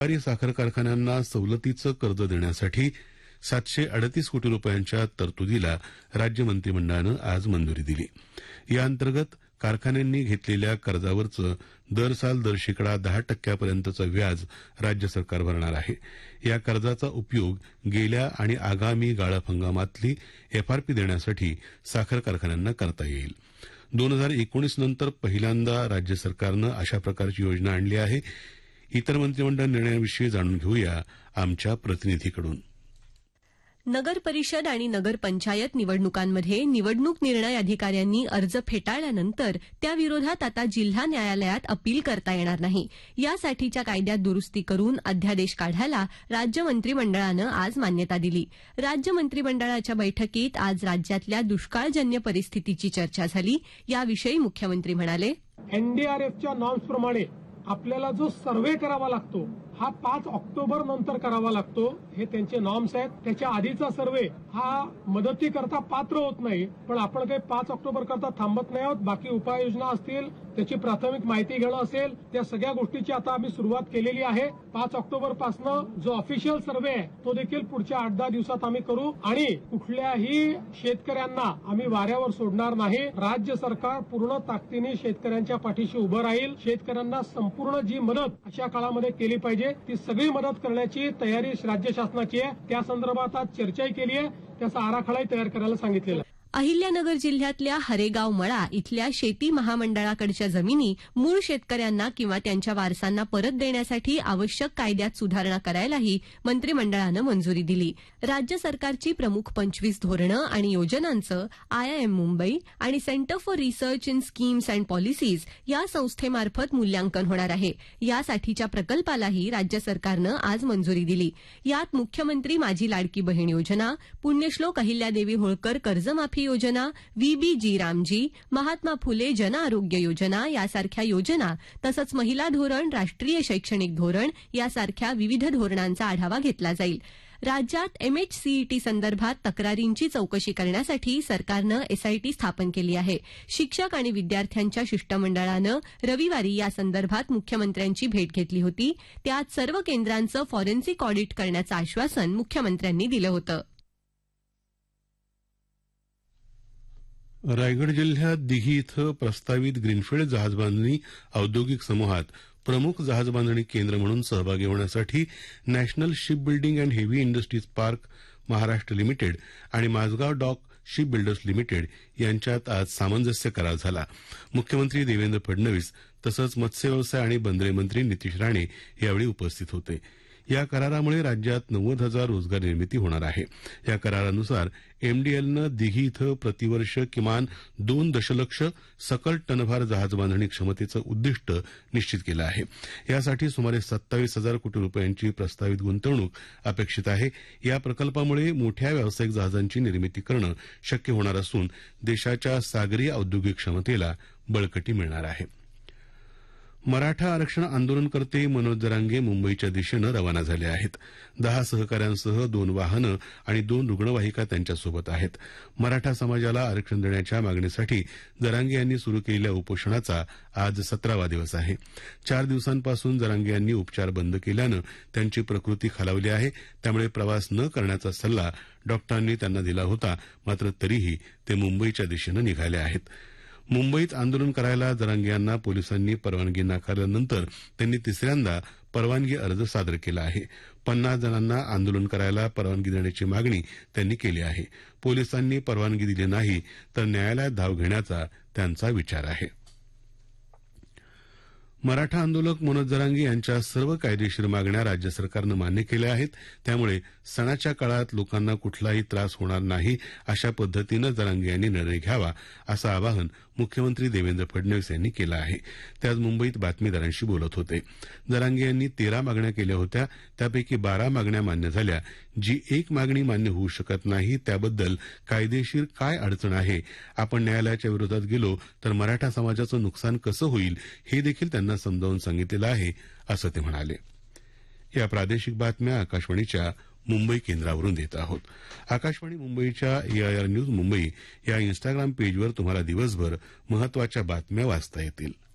साखर कारखान्यांना सवलतीचं कर्ज देण्यासाठी 738 कोटी रुपयांच्या तरतुदीला राज्य मंत्रिमंडळानं आज मंजुरी दिली. याअंतर्गत कारखान्यांनी घेतलेल्या कर्जावरचं दर शेकडा 10% व्याज राज्य सरकार भरणार आहे. या कर्जाचा उपयोग गेल्या आणि आगामी गाळप हंगामातली एफआरपी देण्यासाठी साखर कारखान्यांना करता येईल. 2019 नंतर पहिल्यांदा राज्य सरकारनं अशा प्रकारची योजना आणली आहे. इतर मंत्रिमंडळ निर्णयाविषयी जाणून घेऊया आमच्या प्रतिनिधीकडून. नगर परिषद आणि नगरपंचायत निवडणुकांमध्ये निवडणूक निर्णय अधिकाऱ्यांनी अर्ज फेटाळल्यानंतर त्याविरोधात आता जिल्हा न्यायालयात अपील करता येणार नाही. यासाठीच्या कायद्यात दुरुस्ती करून अध्यादेश काढायला राज्य मंत्रिमंडळानं आज मान्यता दिली. राज्य मंत्रिमंडळाच्या बैठकीत आज राज्यातल्या दुष्काळजन्य परिस्थितीची चर्चा झाली. याविषयी मुख्यमंत्री म्हणाले, एनडीआरएफच्या नॉर्म्सप्रमाणे आपल्याला जो सर्व्हे करावा लागतो हा 5 ऑक्टोबर नंतर करावा लागतो. हे त्यांचे नॉर्म्स आहेत. त्याच्या आधीचा सर्व्हे हा मदतीकरता पात्र होत नाही. पण आपण काही 5 ऑक्टोबर करता थांबत नाही आहोत. बाकी उपाययोजना असतील, त्याची प्राथमिक माहिती घेणं असेल, त्या सगळ्या गोष्टीची आता आम्ही सुरुवात केलेली आहे. 5 ऑक्टोबर पासून जो ऑफिशियल सर्व्हे आहे तो देखील पुढच्या 8-10 दिवसात आम्ही करू आणि कुठल्याही शेतकऱ्यांना आम्ही वाऱ्यावर सोडणार नाही. राज्य सरकार पूर्ण ताकदीने शेतकऱ्यांच्या पाठीशी उभं राहील. शेतकऱ्यांना संपूर्ण जी मदत अशा काळामध्ये केली पाहिजे ती सगळी मदत करण्याची तयारी राज्य शासनाची आहे. त्या संदर्भात आज चर्चाही केली आहे. त्याचा आराखडाही तयार करायला सांगितलेला आहे. अहिल्यानगर जिल्ह्यातल्या हरेगाव मळा इथल्या शेती महामंडळाकडच्या जमिनी मूळ शेतकऱ्यांना किंवा त्यांच्या वारसांना परत देण्यासाठी आवश्यक कायद्यात सुधारणा करायलाही मंत्रिमंडळानं मंजुरी दिली. राज्य सरकारची प्रमुख 25 धोरणं आणि योजनांचं आयआयएम मुंबई आणि centre for research in schemes and policies या संस्थेमार्फत मूल्यांकन होणार आहे. यासाठीच्या प्रकल्पालाही राज्य सरकारनं आज मंजुरी दिली. यात मुख्यमंत्री माझी लाडकी बहीण योजना, पुण्यश्लोक अहिल्यादेवी होळकर कर्जमाफी योजना, व्हीबीजी रामजी, महात्मा फुले जन आरोग्य योजना यासारख्या योजना तसंच महिला धोरण, राष्ट्रीय शैक्षणिक धोरण यासारख्या विविध धोरणांचा आढावा घेतला जाईल. राज्यात एमएचसीईटी संदर्भात तक्रारींची चौकशी करण्यासाठी सरकारनं एसआयटी स्थापन केली आहे. शिक्षक आणि विद्यार्थ्यांच्या शिष्टमंडळानं रविवारी या संदर्भात मुख्यमंत्र्यांची भेट घेतली होती. त्यात सर्व केंद्रांचं फॉरेन्सिक ऑडिट करण्याचं आश्वासन मुख्यमंत्र्यांनी दिलं होतं. रायगड जिल्ह्यात दिघी इथं प्रस्तावित ग्रीनफील्ड जहाजबांधणी औद्योगिक समूहात प्रमुख जहाजबांधणी केंद्र म्हणून सहभागी होण्यासाठी national ship building and heavy industries park Maharashtra limited आणि Mazgaon dock ship builders limited यांच्यात आज सामंजस्य करार झाला. मुख्यमंत्री देवेंद्र फडणवीस तसंच मत्स्यव्यवसाय आणि बंदरे मंत्री नितीश राणे यावेळी उपस्थित होते. या करारामुळे राज्यात 90,000 रोजगार निर्मिती होणार आहे. या करारानुसार एमडीएलनं दिघी इथं प्रतिवर्ष किमान 2 दशलक्ष सकल टनभार जहाजबांधणी क्षमतेचं उद्दिष्ट निश्चित केलं आहे. यासाठी सुमारे 27,000 कोटी रुपयांची प्रस्तावित गुंतवणूक अपेक्षित आहे. या प्रकल्पामुळे मोठ्या व्यावसायिक जहाजांची निर्मिती करणं शक्य होणार असून देशाच्या सागरी औद्योगिक क्षमतेला बळकटी मिळणार आहे. मराठा आरक्षण आंदोलनकर्ते मनोज जरांगे मुंबईच्या दिशेनं रवाना झाले आहेत. 10 सहकाऱ्यांसह 2 वाहनं आणि 2 रुग्णवाहिका त्यांच्यासोबत आहेत. मराठा समाजाला आरक्षण देण्याच्या मागणीसाठी जरांगे यांनी सुरू केलेल्या उपोषणाचा आज 17वा दिवस आहे. 4 दिवसांपासून जरांगे यांनी उपचार बंद केल्यानं त्यांची प्रकृती खालावली आहे. त्यामुळे प्रवास न करण्याचा सल्ला डॉक्टरांनी त्यांना दिला होता. मात्र तरीही ते मुंबईच्या दिशेनं निघाले आहेत. मुंबईत आंदोलन करायला जरांगे यांना पोलिसांनी परवानगी नाकारल्यानंतर त्यांनी तिसऱ्यांदा परवानगी अर्ज सादर केला आहे. 50 जणांना आंदोलन करायला परवानगी देण्याची मागणी त्यांनी केली आहे. पोलिसांनी परवानगी दिली नाही तर न्यायालयात धाव घेण्याचा त्यांचा विचार आहे. मराठा आंदोलक मनोज जरांगे यांच्या सर्व कायदेशीर मागण्या राज्य सरकारनं मान्य केल्या आहेत. त्यामुळे सणाच्या काळात लोकांना कुठलाही त्रास होणार नाही अशा पद्धतीनं जरांगे यांनी निर्णय घ्यावा असं आवाहन मुख्यमंत्री देवेंद्र फडणवीस यांनी केलं आहे. ते आज मुंबईत बातमीदारांशी बोलत होते. जरांगे यांनी 13 मागण्या केल्या होत्या. त्यापैकी 12 मागण्या मान्य झाल्या. जी एक मागणी मान्य होऊ शकत नाही त्याबद्दल कायदेशीर काय अडचण आहे, आपण न्यायालयाच्या विरोधात गेलो तर मराठा समाजाचं नुकसान कसं होईल हे देखील त्यांना समजावून सांगितलेलं आहे असं ते म्हणाले. या प्रादेशिक बातम्या आकाशवाणीच्या मुंबई केंद्रावरून देत आहोत. आकाशवाणी मुंबईच्या एआयआर न्यूज मुंबई या इन्स्टाग्राम पेजवर तुम्हाला दिवसभर महत्वाच्या बातम्या वाचता येतील.